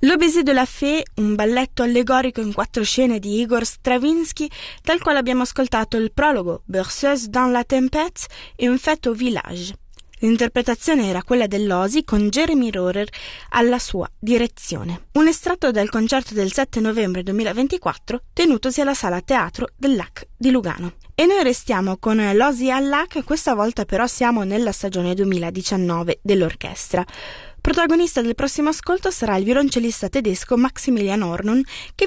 Le Baiser de la Fée, un balletto allegorico in 4 scene di Igor Stravinsky, dal quale abbiamo ascoltato il prologo Berceuse dans la tempête e Un fête au village. L'interpretazione era quella dell'Osi con Jeremy Rohrer alla sua direzione. Un estratto dal concerto del 7 novembre 2024 tenutosi alla Sala Teatro del Lac di Lugano. E noi restiamo con l'Osi al Lac, questa volta però siamo nella stagione 2019 dell'orchestra. Protagonista del prossimo ascolto sarà il violoncellista tedesco Maximilian Hornung, che